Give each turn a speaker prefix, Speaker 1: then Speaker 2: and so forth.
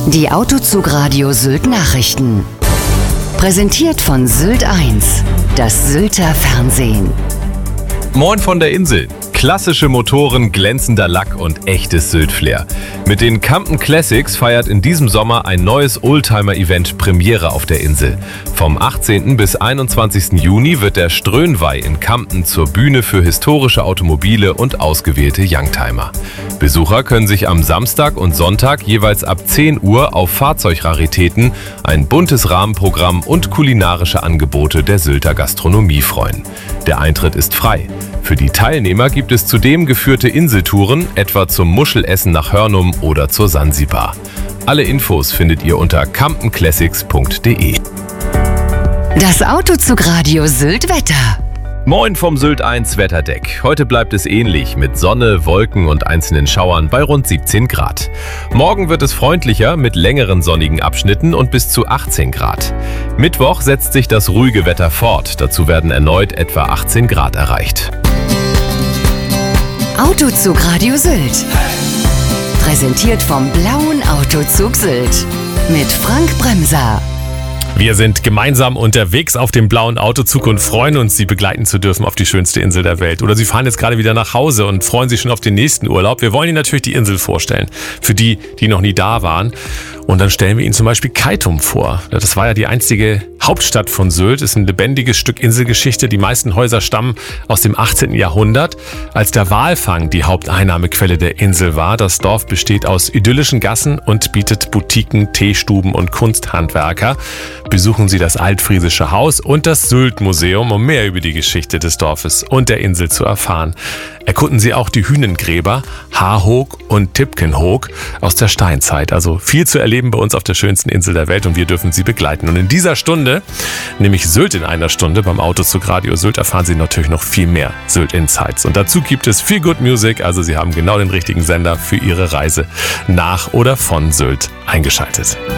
Speaker 1: Die Autozugradio Sylt Nachrichten. Präsentiert von Sylt 1, das Sylter Fernsehen.
Speaker 2: Moin von der Insel. Klassische Motoren, glänzender Lack und echtes Sylt-Flair. Mit den Campen Classics feiert in diesem Sommer ein neues Oldtimer-Event Premiere auf der Insel. Vom 18. bis 21. Juni wird der Ströhnweih in Campen zur Bühne für historische Automobile und ausgewählte Youngtimer. Besucher können sich am Samstag und Sonntag jeweils ab 10 Uhr auf Fahrzeugraritäten, ein buntes Rahmenprogramm und kulinarische Angebote der Sylter Gastronomie freuen. Der Eintritt ist frei. Für die Teilnehmer gibt es zudem geführte Inseltouren, etwa zum Muschelessen nach Hörnum oder zur Sansibar. Alle Infos findet ihr unter campenclassics.de.
Speaker 1: Das Autozugradio Sylt Wetter.
Speaker 2: Moin vom Sylt 1 Wetterdeck. Heute bleibt es ähnlich mit Sonne, Wolken und einzelnen Schauern bei rund 17 Grad. Morgen wird es freundlicher mit längeren sonnigen Abschnitten und bis zu 18 Grad. Mittwoch setzt sich das ruhige Wetter fort. Dazu werden erneut etwa 18 Grad erreicht.
Speaker 1: Autozugradio Sylt. Präsentiert vom Blauen Autozug Sylt. Mit Frank Bremser.
Speaker 3: Wir sind gemeinsam unterwegs auf dem blauen Autozug und freuen uns, Sie begleiten zu dürfen auf die schönste Insel der Welt. Oder Sie fahren jetzt gerade wieder nach Hause und freuen sich schon auf den nächsten Urlaub. Wir wollen Ihnen natürlich die Insel vorstellen, für die, die noch nie da waren. Und dann stellen wir Ihnen zum Beispiel Keitum vor. Das war ja die einstige Hauptstadt von Sylt, ist ein lebendiges Stück Inselgeschichte. Die meisten Häuser stammen aus dem 18. Jahrhundert, als der Walfang die Haupteinnahmequelle der Insel war. Das Dorf besteht aus idyllischen Gassen und bietet Boutiquen, Teestuben und Kunsthandwerker. Besuchen Sie das Altfriesische Haus und das Sylt-Museum, um mehr über die Geschichte des Dorfes und der Insel zu erfahren. Erkunden Sie auch die Hünengräber Haarhoog und Tipkenhoog aus der Steinzeit. Also viel zu erleben bei uns auf der schönsten Insel der Welt und wir dürfen Sie begleiten. Und in dieser Stunde, nämlich Sylt in einer Stunde beim Autozugradio Sylt, erfahren Sie natürlich noch viel mehr Sylt Insights. Und dazu gibt es viel Good Music, also Sie haben genau den richtigen Sender für Ihre Reise nach oder von Sylt eingeschaltet.